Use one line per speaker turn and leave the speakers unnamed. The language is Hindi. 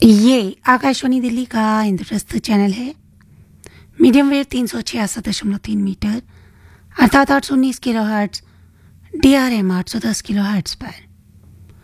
ये आकाशवाणी दिल्ली का इंद्रप्रस्थ चैनल है। मीडियम वेव 366.3 मीटर अर्थात 819 kilo hertz, DRM 810 kilo hertz पर